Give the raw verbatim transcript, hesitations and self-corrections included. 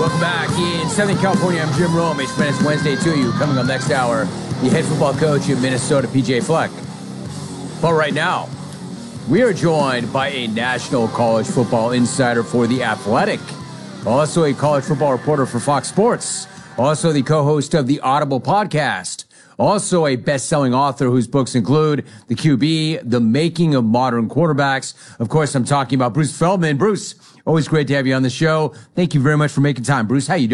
Welcome back in Southern California. I'm Jim Rome. It's Minutes Wednesday to you. Coming up next hour, the head football coach at Minnesota, P J Fleck. But right now, we are joined by a national college football insider for The Athletic, also a college football reporter for Fox Sports, also the co-host of the Audible podcast, also a best-selling author whose books include The Q B, The Making of Modern Quarterbacks. Of course, I'm talking about Bruce Feldman. Bruce, always great to have you on the show. Thank you very much for making time. Bruce, how you doing?